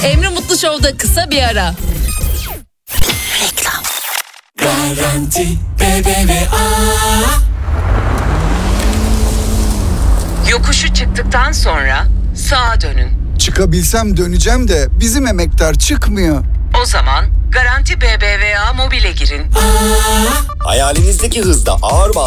Emre Mutlu Show'da kısa bir ara. Reklam. Garanti BBVA. Yokuşu çıktıktan sonra sağa dönün. Çıkabilsem döneceğim de bizim emektar çıkmıyor. O zaman Garanti BBVA Mobil'e girin. Hayalinizdeki hızda ağır